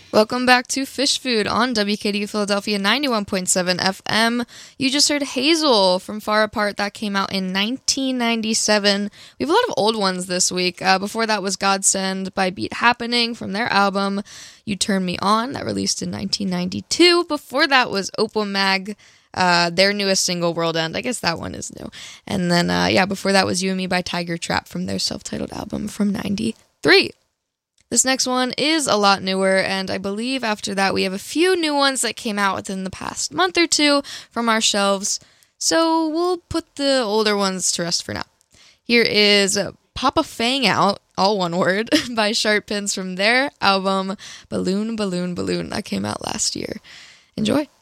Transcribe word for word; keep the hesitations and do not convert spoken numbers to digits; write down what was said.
Welcome back to Fish Food on W K D U Philadelphia ninety-one point seven F M. You just heard Hazel from Far Apart. That came out in nineteen ninety-seven. We have a lot of old ones this week. Uh, before that was Godsend by Beat Happening from their album You Turn Me On, that released in nineteen ninety-two. Before that was Opal Mag, uh, their newest single, World End. I guess that one is new. And then, uh, yeah, before that was You and Me by Tiger Trap from their self-titled album from ninety-three. This next one is a lot newer, and I believe after that we have a few new ones that came out within the past month or two from our shelves, so we'll put the older ones to rest for now. Here is Pop a Fang Out, all one word, by Sharp Pins from their album Balloon, Balloon, Balloon, that came out last year. Enjoy.